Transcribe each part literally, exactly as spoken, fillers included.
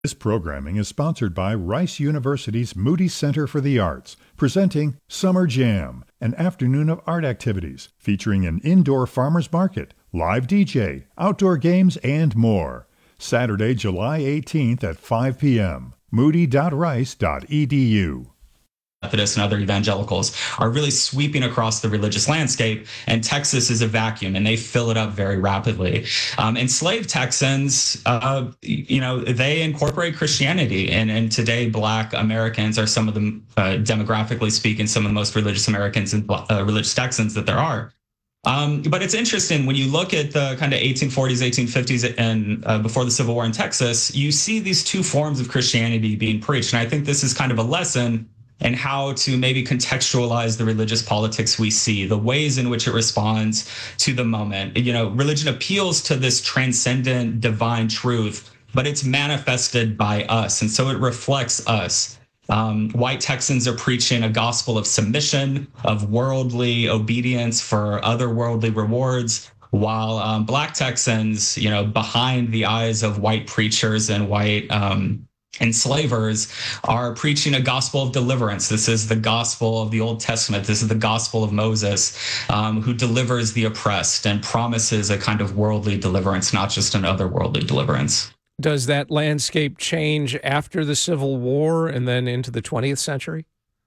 This programming is sponsored by Rice University's Moody Center for the Arts, presenting Summer Jam, an afternoon of art activities featuring an indoor farmers market, live D J, outdoor games, and more. Saturday, July eighteenth at five p.m. moody dot rice dot e d u. Methodists and other evangelicals are really sweeping across the religious landscape, and Texas is a vacuum, and they fill it up very rapidly. Um, enslaved Texans, uh, you know, they incorporate Christianity, and, and today Black Americans are some of the, uh, demographically speaking, some of the most religious Americans and uh, religious Texans that there are. Um, but it's interesting when you look at the kind of eighteen forties, eighteen fifties, and uh, before the Civil War in Texas, you see these two forms of Christianity being preached, and I think this is kind of a lesson and how to maybe contextualize the religious politics we see, the ways in which it responds to the moment. You know, religion appeals to this transcendent divine truth, but it's manifested by us, and so it reflects us. Um, white Texans are preaching a gospel of submission, of worldly obedience for otherworldly rewards, while um, Black Texans, you know, behind the eyes of white preachers and white um, enslavers, are preaching a gospel of deliverance. This is the gospel of the Old Testament. This is the gospel of Moses, um, who delivers the oppressed and promises a kind of worldly deliverance, not just an otherworldly deliverance. Does that landscape change after the Civil War and then into the twentieth century?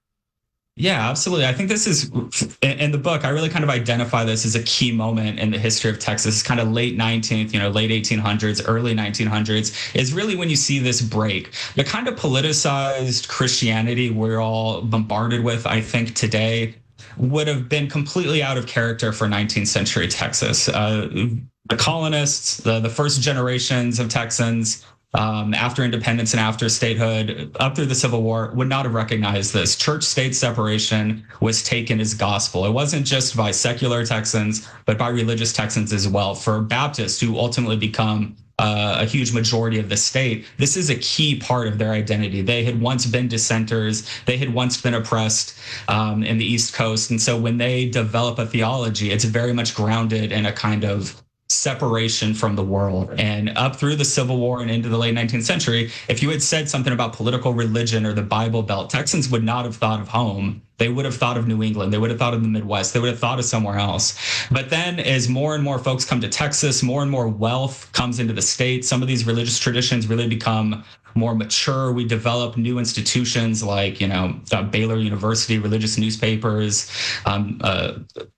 Yeah, absolutely. I think this is, in the book, I really kind of identify this as a key moment in the history of Texas, kind of late nineteenth, you know, late eighteen hundreds, early nineteen hundreds, is really when you see this break. The kind of politicized Christianity we're all bombarded with, I think, today would have been completely out of character for nineteenth century Texas. Uh, the colonists, the, the first generations of Texans, Um, after independence and after statehood, up through the Civil War, would not have recognized this. Church-state separation was taken as gospel. It wasn't just by secular Texans, but by religious Texans as well. For Baptists, who ultimately become uh, a huge majority of the state, this is a key part of their identity. They had once been dissenters. They had once been oppressed um, in the East Coast. And so when they develop a theology, it's very much grounded in a kind of separation from the world. And up through the Civil War and into the late nineteenth century, if you had said something about political religion or the Bible Belt, Texans would not have thought of home. They would have thought of New England. They would have thought of the Midwest. They would have thought of somewhere else. But then as more and more folks come to Texas, more and more wealth comes into the state, some of these religious traditions really become more mature. We develop new institutions like, you know, uh, Baylor University, religious newspapers, um, uh,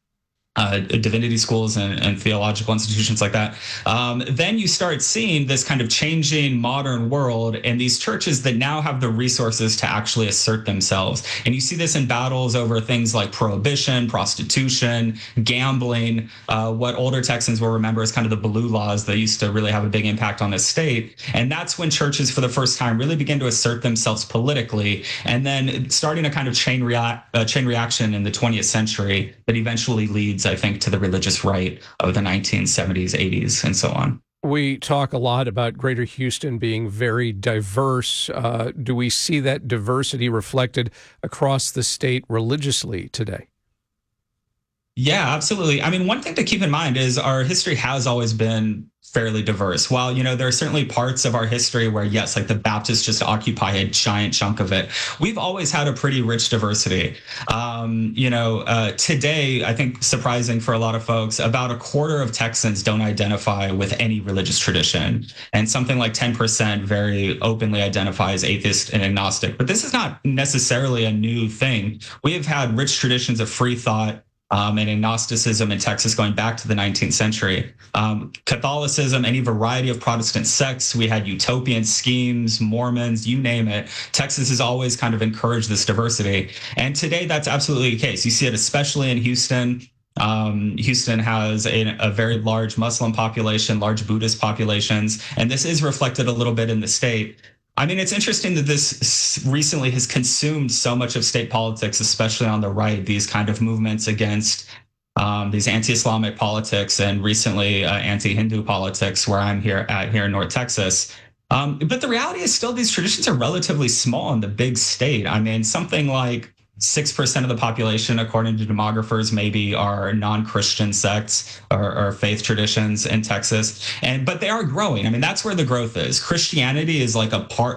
Uh, divinity schools and, and theological institutions like that. Um, then you start seeing this kind of changing modern world and these churches that now have the resources to actually assert themselves. And you see this in battles over things like prohibition, prostitution, gambling, uh, what older Texans will remember as kind of the blue laws that used to really have a big impact on the state. And that's when churches for the first time really begin to assert themselves politically, and then starting a kind of chain, rea- uh, chain reaction in the twentieth century that eventually leads, I think, to the religious right of the nineteen seventies, eighties, and so on. We talk a lot about Greater Houston being very diverse. Uh, do we see that diversity reflected across the state religiously today? Yeah, absolutely. I mean, one thing to keep in mind is our history has always been fairly diverse. While, you know, there are certainly parts of our history where, yes, like the Baptists just occupy a giant chunk of it, we've always had a pretty rich diversity. Um, you know, uh, today, I think surprising for a lot of folks, about a quarter of Texans don't identify with any religious tradition. And something like ten percent very openly identify as atheist and agnostic. But this is not necessarily a new thing. We have had rich traditions of free thought, Um, and agnosticism in Texas going back to the nineteenth century. Um, Catholicism, any variety of Protestant sects, we had utopian schemes, Mormons, you name it. Texas has always kind of encouraged this diversity. And today that's absolutely the case. You see it especially in Houston. Um, Houston has a, a very large Muslim population, large Buddhist populations, and this is reflected a little bit in the state. I mean, it's interesting that this recently has consumed so much of state politics, especially on the right, these kind of movements against um, these anti-Islamic politics and recently uh, anti-Hindu politics where I'm here at here in North Texas. Um, but the reality is still these traditions are relatively small in the big state. I mean, something like six percent of the population, according to demographers, maybe are non-Christian sects or, or faith traditions in Texas. And but they are growing. I mean, that's where the growth is. Christianity is like a part